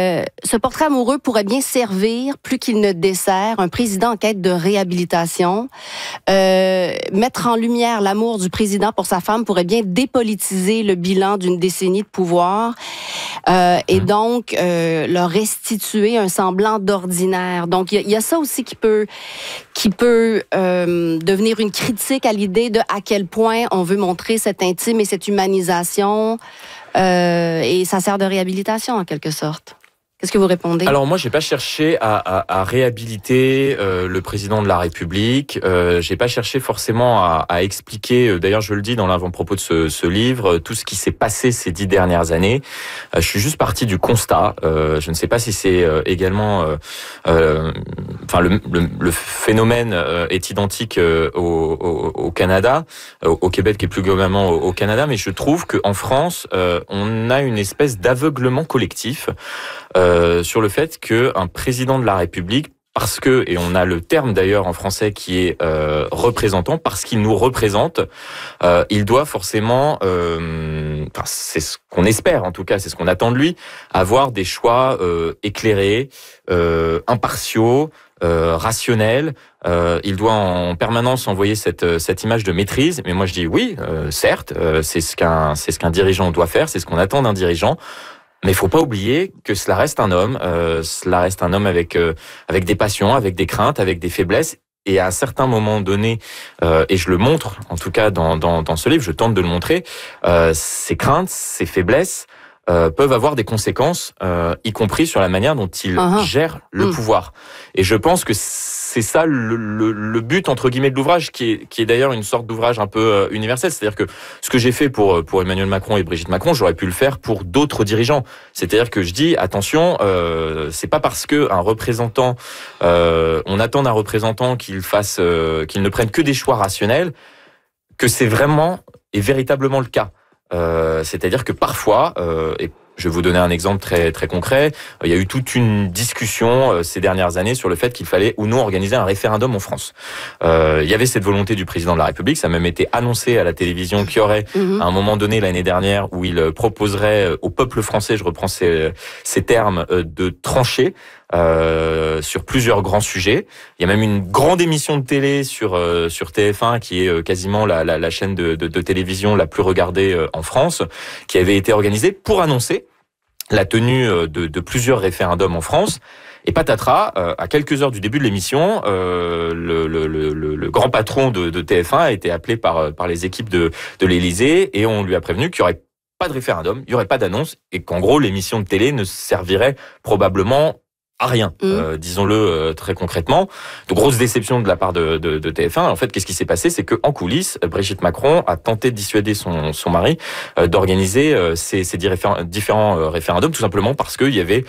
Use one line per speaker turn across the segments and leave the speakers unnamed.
Ce portrait amoureux pourrait bien servir, plus qu'il ne dessert, un président en quête de réhabilitation. Mettre en lumière l'amour du président pour sa femme pourrait bien dépolitiser le bilan d'une décennie de pouvoir et donc leur restituer un semblant d'ordinaire. Donc, il y a ça aussi qui peut devenir une critique à l'idée de à quel point on veut montrer cette intime et cette humanisation et ça sert de réhabilitation en quelque sorte. Qu'est-ce que vous répondez?
Alors moi, j'ai pas cherché à réhabiliter le président de la République. J'ai pas cherché forcément à expliquer. D'ailleurs, je le dis dans l'avant-propos de ce livre, tout ce qui s'est passé ces 10 dernières années. Je suis juste parti du constat. Je ne sais pas si c'est également, enfin le phénomène est identique au Canada, au Québec et plus globalement au Canada, mais je trouve que en France, on a une espèce d'aveuglement collectif. Sur le fait qu'un président de la République, parce que, et on a le terme d'ailleurs en français qui est représentant, parce qu'il nous représente, il doit forcément, enfin, c'est ce qu'on espère en tout cas, c'est ce qu'on attend de lui, avoir des choix éclairés, impartiaux, rationnel. Il doit en permanence envoyer cette image de maîtrise. Mais moi je dis oui, certes, c'est ce qu'un dirigeant doit faire, c'est ce qu'on attend d'un dirigeant. Mais il faut pas oublier que cela reste un homme. Cela reste un homme avec des passions, avec des craintes, avec des faiblesses. Et à un certain moment donné, et je le montre, en tout cas dans ce livre, je tente de le montrer, ces craintes, ces faiblesses peuvent avoir des conséquences, y compris sur la manière dont il gère le pouvoir. Et je pense que c'est ça le but entre guillemets de l'ouvrage, qui est d'ailleurs une sorte d'ouvrage un peu universel. C'est-à-dire que ce que j'ai fait pour Emmanuel Macron et Brigitte Macron, j'aurais pu le faire pour d'autres dirigeants. C'est-à-dire que je dis attention, c'est pas parce que un représentant, on attend d'un représentant qu'il ne prenne que des choix rationnels, que c'est vraiment et véritablement le cas. C'est-à-dire que parfois, et je vais vous donner un exemple très très concret. Il y a eu toute une discussion ces dernières années sur le fait qu'il fallait ou non organiser un référendum en France. Il y avait cette volonté du président de la République, ça a même été annoncé à la télévision qu'il y aurait à un moment donné l'année dernière où il proposerait au peuple français, je reprends ces termes, de trancher sur plusieurs grands sujets. Il y a même une grande émission de télé sur TF1 qui est quasiment la chaîne de télévision la plus regardée en France, qui avait été organisée pour annoncer la tenue de plusieurs référendums en France. Et patatras, à quelques heures du début de l'émission, le grand patron de TF1 a été appelé par les équipes de l'Élysée et on lui a prévenu qu'il y aurait pas de référendum, il y aurait pas d'annonce et qu'en gros l'émission de télé ne servirait probablement à rien, disons-le très concrètement. De grosses déceptions de la part de TF1. En fait, qu'est-ce qui s'est passé? C'est que en coulisses, Brigitte Macron a tenté de dissuader son mari d'organiser ces différents référendums, tout simplement parce qu'il y avait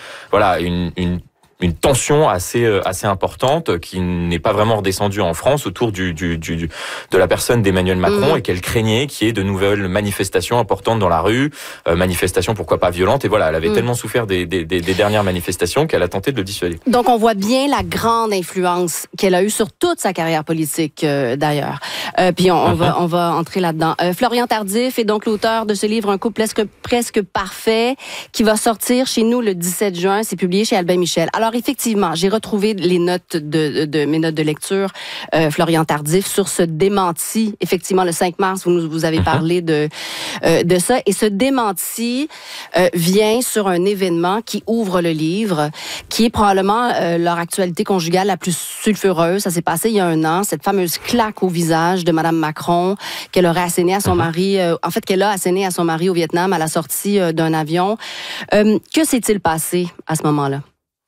une tension assez importante qui n'est pas vraiment redescendue en France autour de la personne d'Emmanuel Macron et qu'elle craignait qu'il y ait de nouvelles manifestations importantes dans la rue, manifestations pourquoi pas violentes. Et voilà, elle avait tellement souffert des dernières manifestations qu'elle a tenté de le dissuader.
Donc on voit bien la grande influence qu'elle a eue sur toute sa carrière politique d'ailleurs. Puis on va entrer là-dedans. Florian Tardif est donc l'auteur de ce livre Un couple presque parfait qui va sortir chez nous le 17 juin. C'est publié chez Albin Michel. Alors effectivement, j'ai retrouvé les notes de mes notes de lecture, Florian Tardif, sur ce démenti. Effectivement, le 5 mars, vous avez parlé de ça. Et ce démenti vient sur un événement qui ouvre le livre, qui est probablement leur actualité conjugale la plus sulfureuse. Ça s'est passé il y a 1 an, cette fameuse claque au visage de Madame Macron qu'elle aurait assénée à son mari. En fait, qu'elle a assénée à son mari au Vietnam à la sortie d'un avion. Que s'est-il passé à ce moment-là?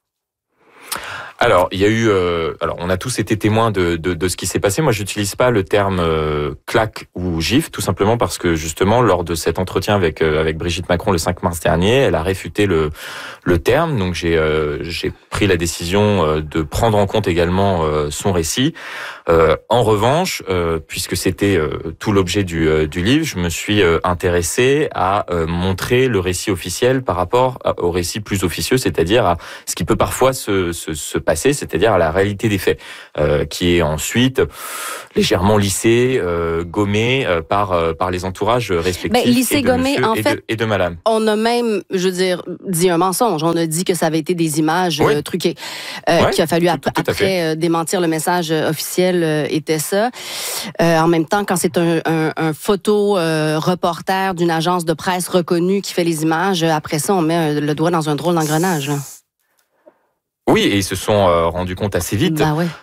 Alors, il y a eu, on a tous été témoins de ce qui s'est passé. Moi, j'utilise pas le terme claque ou gifle, tout simplement parce que justement, lors de cet entretien avec Brigitte Macron le 5 mars dernier, elle a réfuté le terme. Donc, j'ai pris la décision de prendre en compte également son récit. En revanche, puisque c'était tout l'objet du livre, je me suis intéressé à montrer le récit officiel par rapport au récit plus officieux, c'est-à-dire à ce qui peut parfois se passé, c'est-à-dire à la réalité des faits, qui est ensuite légèrement lissée, gommée par les entourages respectifs
lissée, gommée, en fait,
et de madame.
On a même, je veux dire, dit un mensonge. On a dit que ça avait été des images truquées, qu'il a fallu après démentir le message officiel était ça. En même temps, quand c'est un photo reporter d'une agence de presse reconnue qui fait les images, après ça, on met le doigt dans un drôle d'engrenage.
Oui, et ils se sont rendus compte assez vite.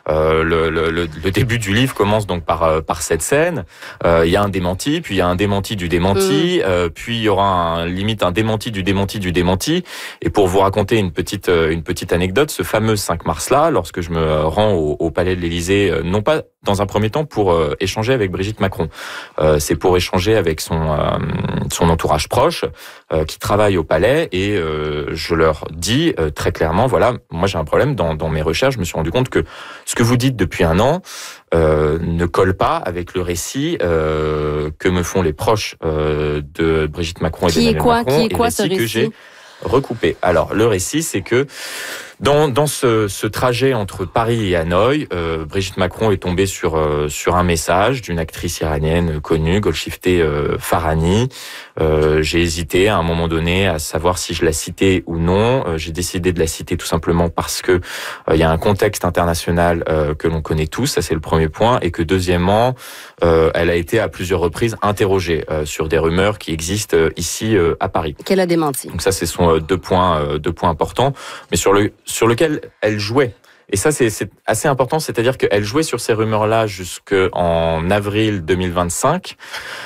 Le début du livre commence donc par cette scène. Il y a un démenti, puis il y a un démenti du démenti, puis il y aura limite un démenti du démenti du démenti. Et pour vous raconter une petite anecdote, ce fameux 5 mars-là, lorsque je me rends au Palais de l'Élysée, non pas dans un premier temps pour échanger avec Brigitte Macron, c'est pour échanger avec son entourage proche qui travaille au Palais, et je leur dis très clairement, voilà, moi j'ai un problème dans mes recherches, je me suis rendu compte que ce que vous dites depuis un an ne colle pas avec le récit que me font les proches de Brigitte Macron et d'Emmanuel Macron.
Qui est quoi ce récit
que j'ai recoupé. Alors, le récit, c'est que dans ce trajet entre Paris et Hanoï, Brigitte Macron est tombée sur un message d'une actrice iranienne connue, Golshifteh Farahani. J'ai hésité à un moment donné à savoir si je la citais ou non. J'ai décidé de la citer tout simplement parce que il y a un contexte international que l'on connaît tous, ça c'est le premier point, et que deuxièmement, elle a été à plusieurs reprises interrogée sur des rumeurs qui existent ici à Paris.
Qu'elle a démenti.
Donc ça, ce sont deux points importants, mais sur lequel elle jouait. Et ça, c'est assez important, c'est-à-dire qu'elle jouait sur ces rumeurs-là jusqu'en avril 2025,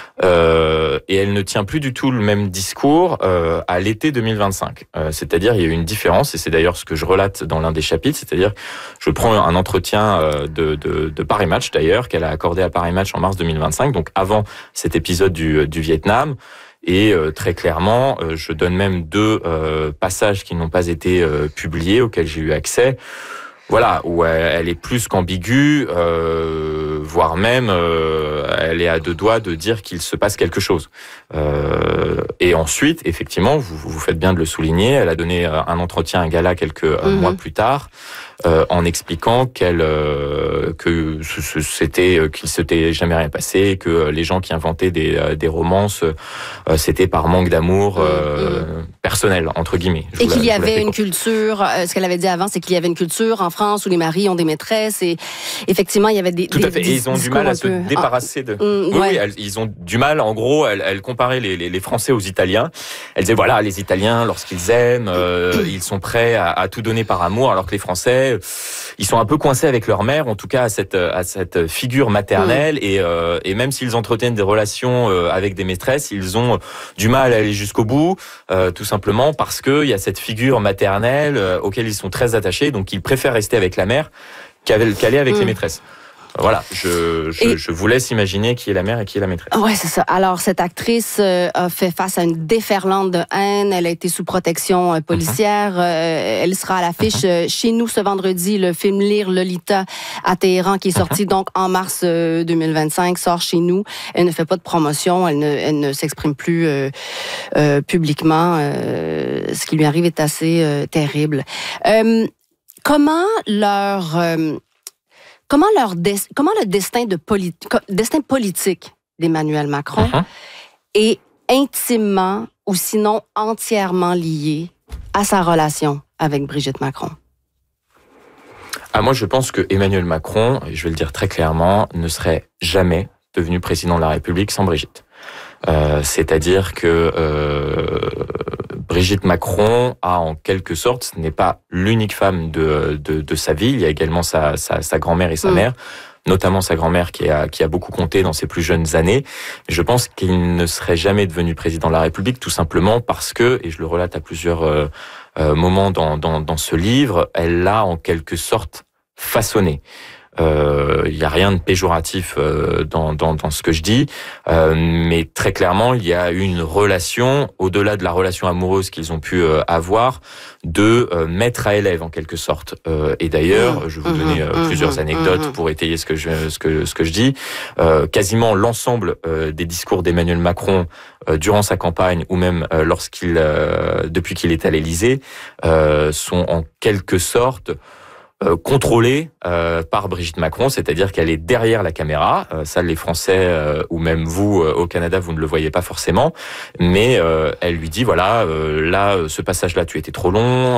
et elle ne tient plus du tout le même discours à l'été 2025. C'est-à-dire, il y a eu une différence, et c'est d'ailleurs ce que je relate dans l'un des chapitres, c'est-à-dire, je prends un entretien de Paris Match, d'ailleurs, qu'elle a accordé à Paris Match en mars 2025, donc avant cet épisode du Vietnam. Et très clairement, je donne même 2 passages qui n'ont pas été publiés, auxquels j'ai eu accès. Voilà, où elle est plus qu'ambiguë, voire même elle est à 2 doigts de dire qu'il se passe quelque chose. Et ensuite, effectivement, vous faites bien de le souligner, elle a donné un entretien à un gala quelques mois plus tard, en expliquant qu'il s'était jamais rien passé, que les gens qui inventaient des romances, c'était par manque d'amour personnel, entre guillemets.
Et qu'il y avait une culture, ce qu'elle avait dit avant, c'est qu'il y avait une culture en France où les maris ont des maîtresses, et effectivement, il y avait des...
Tout à fait, et ils ont du mal à se débarrasser de... Oui, ils ont du mal, en gros, elle comparait les Français aux Italiens. Elle disait, voilà, les Italiens, lorsqu'ils aiment, ils sont prêts à tout donner par amour, alors que les Français, ils sont un peu coincés avec leur mère, en tout cas à cette figure maternelle, et même s'ils entretiennent des relations avec des maîtresses, ils ont du mal à aller jusqu'au bout, tout simplement parce qu'il y a cette figure maternelle auquel ils sont très attachés, donc ils préfèrent rester avec la mère qu'aller avec les maîtresses. Voilà, je vous laisse imaginer qui est la mère et qui est la maîtresse.
Ouais, c'est ça. Alors, cette actrice a fait face à une déferlante de haine. Elle a été sous protection policière. Elle sera à l'affiche chez nous ce vendredi. Le film Lire Lolita à Téhéran, qui est sorti donc en mars 2025, sort chez nous. Elle ne fait pas de promotion. Elle ne s'exprime plus publiquement. Ce qui lui arrive est assez terrible. Comment le destin politique d'Emmanuel Macron est intimement ou sinon entièrement lié à sa relation avec Brigitte Macron?
Moi, je pense que Emmanuel Macron, et je vais le dire très clairement, ne serait jamais devenu président de la République sans Brigitte. C'est-à-dire que Brigitte Macron a en quelque sorte, ce n'est pas l'unique femme de sa vie, il y a également sa grand-mère et sa mère, notamment sa grand-mère qui a beaucoup compté dans ses plus jeunes années. Je pense qu'il ne serait jamais devenu président de la République, tout simplement parce que, et je le relate à plusieurs moments dans ce livre, elle l'a en quelque sorte façonné. Il y a rien de péjoratif dans ce que je dis, mais très clairement, il y a eu une relation, au-delà de la relation amoureuse qu'ils ont pu avoir, de maître à élève en quelque sorte. Et d'ailleurs, je vais vous donner plusieurs anecdotes pour étayer ce que je dis. Quasiment l'ensemble des discours d'Emmanuel Macron durant sa campagne, ou même depuis qu'il est à l'Élysée, sont en quelque sorte contrôlée par Brigitte Macron, c'est-à-dire qu'elle est derrière la caméra. Ça, les Français ou même vous au Canada, vous ne le voyez pas forcément, mais elle lui dit voilà, là, ce passage-là, tu étais trop long.